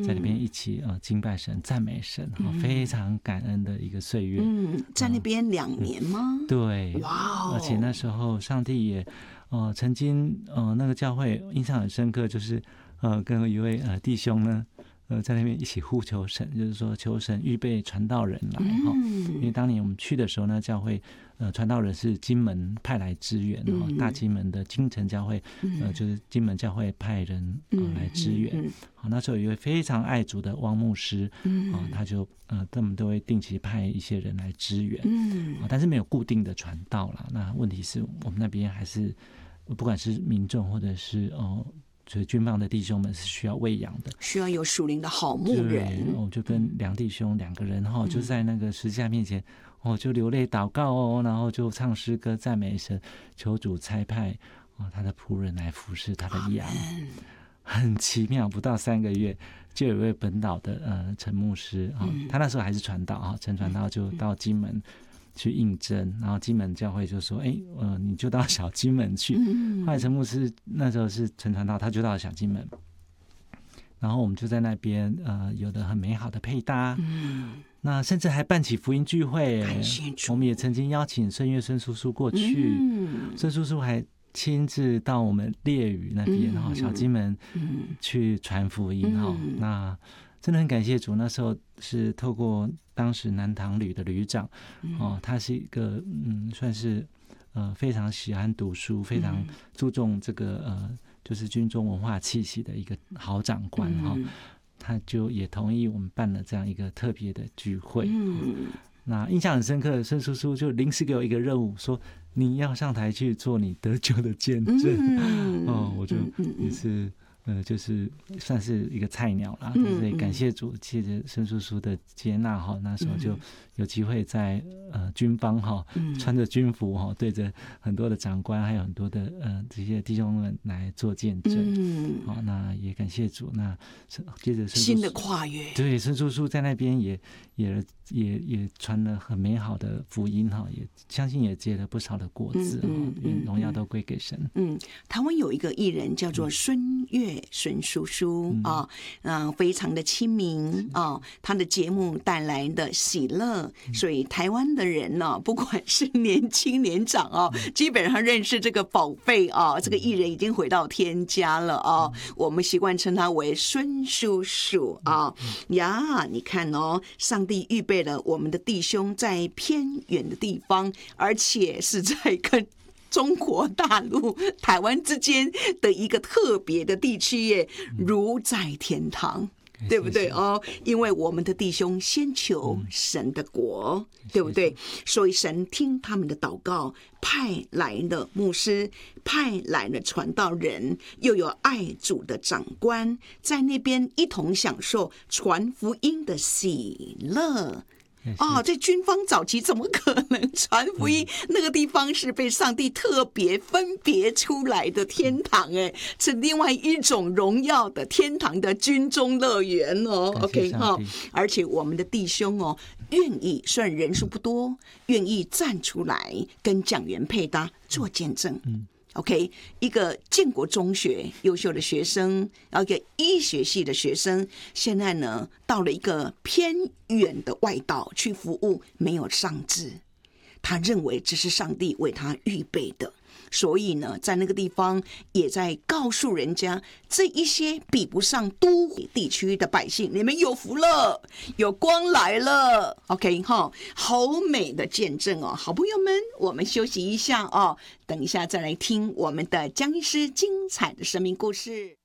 在那边一起敬拜神、赞美神，非常感恩的一个岁月。 在那边2年吗？ 对， 哇哦！ 而且那时候上帝也曾经那个教会印象很深刻，就是跟一位弟兄呢。在那边一起呼求神，就是说求神预备传道人来哈。因为当年我们去的时候呢，教会传道人是金门派来支援大金门的金城教会就是金门教会派人来支援。好，那时候有一位非常爱主的汪牧师他就他们都会定期派一些人来支援但是没有固定的传道啦。那问题是我们那边还是不管是民众或者是所以军方的弟兄们是需要喂养的， 需要有属灵的好牧人。 我就跟梁弟兄2个人就在那个十字架面前就流泪祷告然后就唱诗歌赞美神，求主差派他的仆人来服侍他的羊。很奇妙，不到3个月就有一位本岛的陈牧师他那时候还是传道陈传道就到金门去应征，然后金门教会就说你就到小金门去。后来陈牧师那时候是陈传道，他就到小金门，然后我们就在那边有的很美好的配搭。那甚至还办起福音聚会。我们也曾经邀请孙岳孙叔叔过去，孙叔叔还亲自到我们烈屿那边小金门去传福音那真的很感谢主，那时候是透过当时南唐旅的旅长他是一个算是非常喜欢读书，非常注重这个就是军中文化气息的一个好长官他就也同意我们办了这样一个特别的聚会。那印象很深刻的孙叔叔就临时给我一个任务，说你要上台去做你得救的见证。我就也是就是算是一个菜鸟啦，所以感谢主，借着孙叔叔的接纳那时候就有机会在军方穿着军服对着很多的长官还有很多的这些弟兄们来做见证。那也感谢主，那接着新的跨越， 对，孙叔叔在那边也传了很美好的福音也相信也结了不少的果子荣耀都归给神。 台湾有一个艺人叫做孙岳孙叔叔非常的亲民他的节目带来的喜乐，所以台湾的人不管是年轻年长基本上认识这个宝贝这个艺人已经回到天家了我们习惯称他为孙叔叔你看上帝预备了我们的弟兄在偏远的地方，而且是在跟中国大陆台湾之间的一个特别的地区耶，如在天堂，对不对因为我们的弟兄先求神的国，对不对？所以神听他们的祷告，派来了牧师，派来了传道人，又有爱主的长官，在那边一同享受传福音的喜乐。在军方早期怎么可能传福音？那个地方是被上帝特别分别出来的天堂是另外一种荣耀的天堂的军中乐园OK 而且我们的弟兄愿意，虽然人数不多，愿意站出来跟讲员配搭做见证。OK， 一个建国中学优秀的学生，然后一个医学系的学生，现在呢到了一个偏远的外岛去服务，没有上志，他认为这是上帝为他预备的，所以呢在那个地方也在告诉人家，这一些比不上都地区的百姓，你们有福了，有光来了。 OK 好美的见证好朋友们，我们休息一下等一下再来听我们的江医师精彩的生命故事。